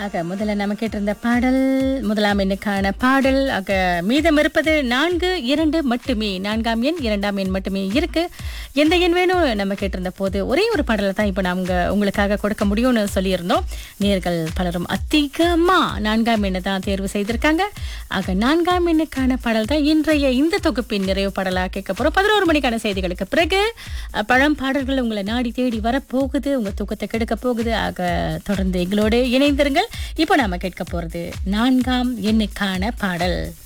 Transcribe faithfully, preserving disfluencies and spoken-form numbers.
ஆக முதல்ல நம்ம கேட்டிருந்த பாடல் முதலாம் எண்ணுக்கான பாடல். ஆக மீதம் இருப்பது நான்கு இரண்டு மட்டுமே. நான்காம் எண் இரண்டாம் எண் மட்டுமே இருக்கு. எந்த எண் வேணும் நம்ம கேட்டிருந்த போது ஒரே ஒரு பாடலை தான் இப்போ நாங்க உங்களுக்காக கொடுக்க முடியும்னு சொல்லியிருந்தோம். நேர்கள் பலரும் அதிகமா நான்காம் எண்ணை தான் தேர்வு செய்திருக்காங்க. ஆக நான்காம் எண்ணுக்கான பாடல் தான் இன்றைய இந்த தொகுப்பின் நிறைவு பாடலா கேட்க போறோம். பதினோரு மணிக்கான செய்திகளுக்கு பிறகு அஹ், பழம் பாடல்கள் உங்களை நாடி தேடி வரப்போகுது. உங்க தூக்கத்தை கெடுக்க போகுது. ஆக தொடர்ந்து எங்களோடு இணைந்திருங்கள். இப்போ நாம கேட்க போறது நான்காம் எண்ணுக்கான பாடல்.